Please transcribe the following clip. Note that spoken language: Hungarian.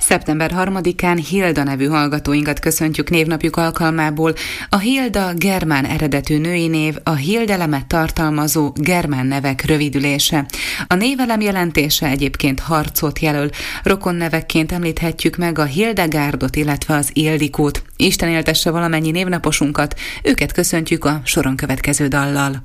Szeptember 3-án Hilda nevű hallgatóinkat köszöntjük névnapjuk alkalmából. A Hilda germán eredetű női név, a Hildelemet tartalmazó germán nevek rövidülése. A névelem jelentése egyébként harcot jelöl. Rokonnevekként említhetjük meg a Hildegárdot, illetve az Ildikót. Isten éltesse valamennyi névnaposunkat, őket köszöntjük a soron következő dallal.